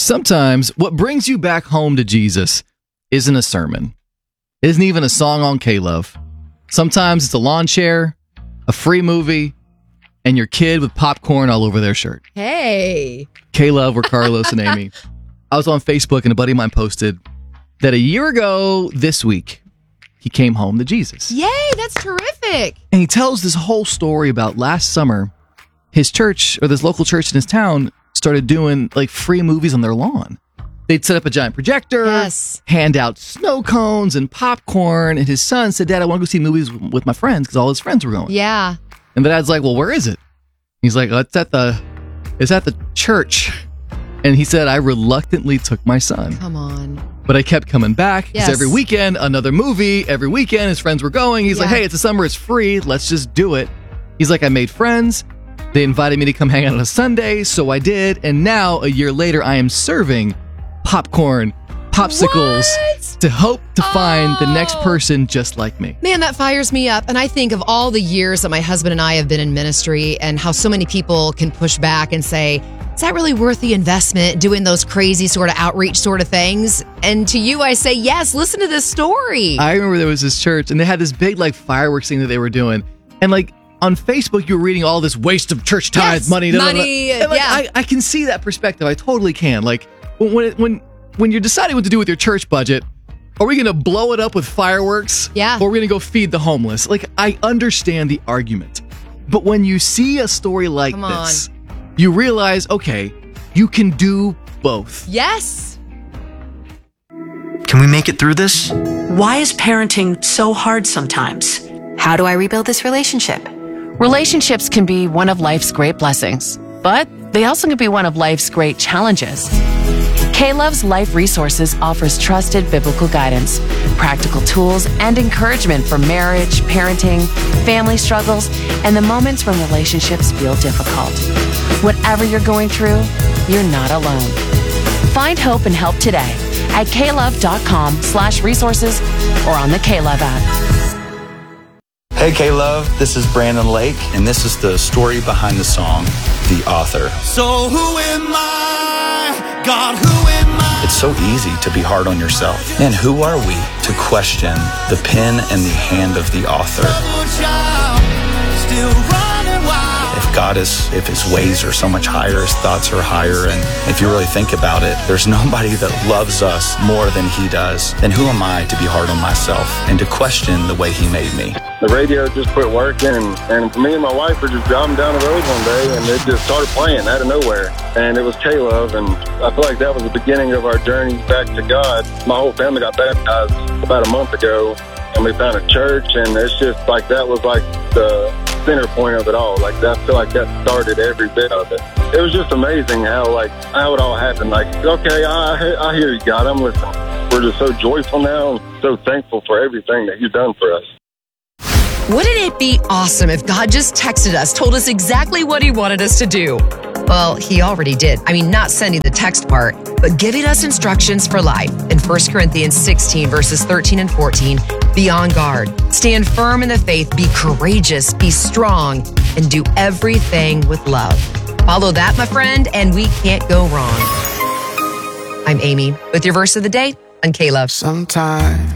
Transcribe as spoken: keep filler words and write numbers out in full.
Sometimes what brings you back home to Jesus isn't a sermon. It isn't even a song on K-Love. Sometimes it's a lawn chair, a free movie, and your kid with popcorn all over their shirt. Hey. K-Love, we're Carlos and Amy. I was on Facebook and a buddy of mine posted that a year ago this week, he came home to Jesus. Yay, that's terrific. And he tells this whole story about last summer, his church, or this local church in his town, started doing like free movies on their lawn. They'd set up a giant projector, yes. hand out snow cones and popcorn, and his son said, Dad, I want to go see movies with my friends, because all his friends were going. Yeah. And the dad's like, well, where is it? He's like, oh, it's at the, it's at the church. And he said, I reluctantly took my son. Come on. But I kept coming back, because yes. every weekend, another movie, every weekend, his friends were going. He's yeah. like, hey, it's the summer, it's free, let's just do it. He's like, I made friends. They invited me to come hang out on a Sunday, so I did. And now, a year later, I am serving popcorn, popsicles, what? to hope to oh. find the next person just like me. Man, that fires me up. And I think of all the years that my husband and I have been in ministry and how so many people can push back and say, is that really worth the investment doing those crazy sort of outreach sort of things? And to you, I say, yes, listen to this story. I remember there was this church and they had this big like fireworks thing that they were doing. And like, on Facebook, you were reading all this waste of church tithes, yes, money. money, and like, yeah. I, I can see that perspective. I totally can. Like, when it, when when you're deciding what to do with your church budget, are we going to blow it up with fireworks? Yeah. Or are we going to go feed the homeless? Like, I understand the argument. But when you see a story like Come on. this, you realize, okay, you can do both. Yes. Can we make it through this? Why is parenting so hard sometimes? How do I rebuild this relationship? Relationships can be one of life's great blessings, but they also can be one of life's great challenges. K-Love's Life Resources offers trusted biblical guidance, practical tools, and encouragement for marriage, parenting, family struggles, and the moments when relationships feel difficult. Whatever you're going through, you're not alone. Find hope and help today at klove.com slash resources or on the K-Love app. Hey K-Love, this is Brandon Lake, and this is the story behind the song, The Author. So who am I? God, who am I? It's so easy to be hard on yourself. And who are we to question the pen and the hand of the author? Still running wild. If God is, if his ways are so much higher, his thoughts are higher, and if you really think about it, there's nobody that loves us more than he does. Then who am I to be hard on myself and to question the way he made me? The radio just quit working, and, and me and my wife were just driving down the road one day, and it just started playing out of nowhere. And it was K-Love, and I feel like that was the beginning of our journey back to God. My whole family got baptized about a month ago, and we found a church, and it's just like that was like the center point of it all. Like I feel like that started every bit of it. It was just amazing how like how it all happened. Like, okay, I I hear you, God, I'm listening. We're just so joyful now, and so thankful for everything that you've done for us. Wouldn't it be awesome if God just texted us, told us exactly what he wanted us to do? Well, he already did. I mean, not sending the text part, but giving us instructions for life. In First Corinthians sixteen, verses thirteen and fourteen, be on guard, stand firm in the faith, be courageous, be strong, and do everything with love. Follow that, my friend, and we can't go wrong. I'm Amy with your verse of the day on K-Love. Sometimes